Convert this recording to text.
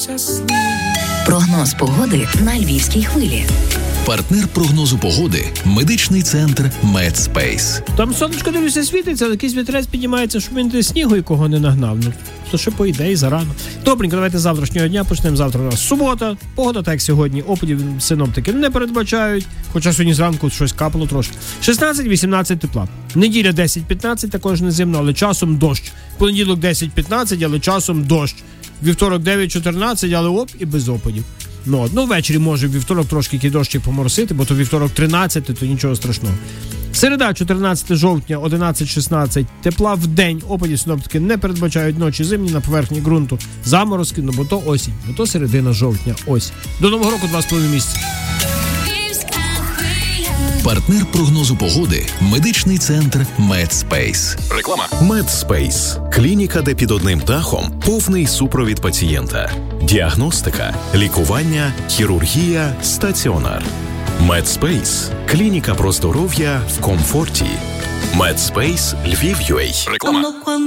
Прогноз погоди на Львівській хвилі. Партнер прогнозу погоди – медичний центр Медспейс. Там сонечко, дивлюся, світиться, але якийсь вітерець піднімається, щоб він де снігу якого не нагнав. Ну, то ще по ідеї зарано. Добренько, давайте з завтрашнього дня почнемо. Завтра у нас субота. Погода так як сьогодні. Опадів синоптики не передбачають. Хоча сьогодні зранку щось капало трошки. 16-18 тепла. Неділя 10-15, також незимно, але часом дощ. Понеділок 10-15, але часом дощ. Вівторок 9-14, але оп, і без опадів. Ну, ввечері може вівторок трошки дощик поморосити, бо то вівторок 13, то нічого страшного. Середа, 14 жовтня, 11-16, тепла в день, опадів синоптики не передбачають, ночі зимні на поверхні ґрунту, заморозки, бо то осінь, бо то середина жовтня, ось. До Нового року 2,5 місяці. Партнер прогнозу погоди – медичний центр Медспейс. Реклама. Медспейс – клініка, де під одним дахом повний супровід пацієнта. Діагностика, лікування, хірургія, стаціонар. Медспейс – клініка про здоров'я в комфорті. Медспейс, Львів.UA. Реклама.